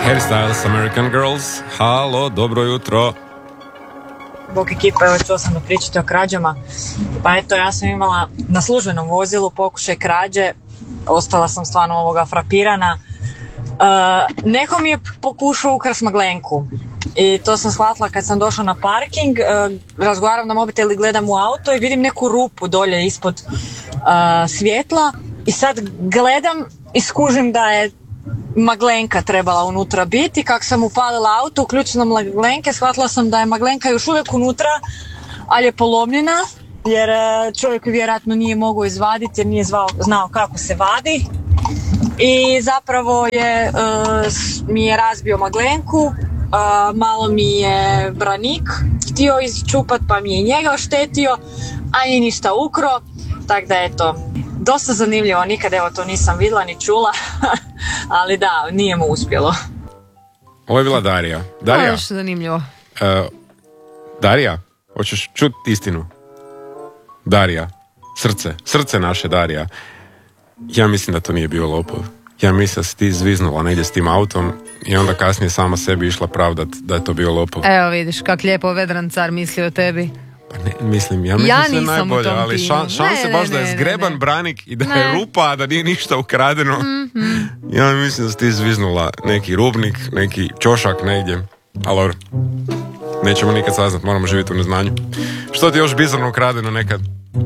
Harry Styles, American Girls. Halo, dobro jutro. Bok ekipa, evo čuo sam da pričate o krađama. Pa eto, ja sam imala na službenom vozilu pokušaj krađe. Ostala sam stvarno frapirana. Neko mi je pokušao ukrasti maglenku. I to sam shvatila kad sam došla na parking. Razgovaram na mobitel i gledam u auto i vidim neku rupu dolje ispod svjetla. I sad gledam i skužim da je maglenka trebala unutra biti. Kako sam upalila auto, uključila maglenke, shvatila sam da je maglenka još uvijek unutra, ali je polomljena, jer čovjek vjerojatno nije mogao izvaditi jer nije znao kako se vadi. I zapravo mi je razbio maglenku, malo mi je branik htio izčupat pa mi je njega oštetio, a nije ništa ukro, tako da eto. Dosta zanimljivo, nikad to nisam vidjela ni čula, ali da, nije mu uspjelo. Ovo je bila Darija. Darija? Ovo je što zanimljivo. Darija, hoćeš čuti istinu? Darija, srce naše Darija. Ja mislim da to nije bio lopov. Ja mislim da si ti zviznula negdje s tim autom i onda kasnije sama sebi išla pravdat da je to bio lopov. Evo vidiš, kak lijepo Vedran car misli o tebi. Pa ne, mislim sve najbolje, ali šanse baš da je zgreban branik i da je rupa, da nije ništa ukradeno. Mm-hmm. Ja mislim da si ti zviznula neki rubnik, neki čošak negdje. Ali nećemo nikad saznat, moramo živjeti u neznanju. Što ti još bizarno ukradeno nekad?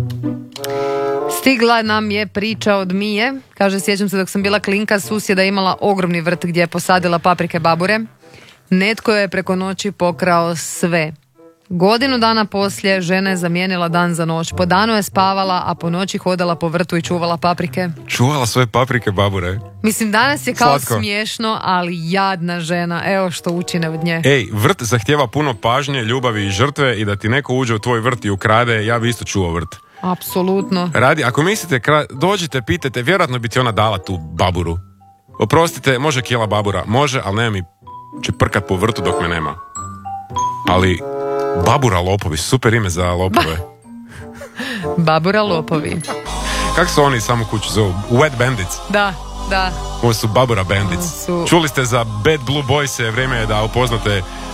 Stigla nam je priča od Mije. Kaže, sjećam se dok sam bila klinka, susjeda imala ogromni vrt gdje je posadila paprike babure. Netko je preko noći pokrao sve. Godinu dana poslije žena je zamijenila dan za noć. Po danu je spavala, a po noći hodala po vrtu i čuvala paprike. Čuvala svoje paprike babure? Mislim, danas je kao smiješno, ali jadna žena. Evo što učine od nje. Ej, vrt zahtjeva puno pažnje, ljubavi i žrtve i da ti neko uđe u tvoj vrt i ukrade, ja bi isto čuvao vrt. Apsolutno. Radi, ako mislite, dođite, pitajte, vjerojatno bi ti ona dala tu baburu. Oprostite, može kila babura, može, ali nema mi čeprkat po vrtu dok me nema. Ali babura lopovi, super ime za lopove. Babura lopovi. Kako su oni samo kuću zovu? Wet Bandits. Da. Ovo su Babura Bandits. Čuli ste za Bad Blue Boys, vrijeme je da upoznate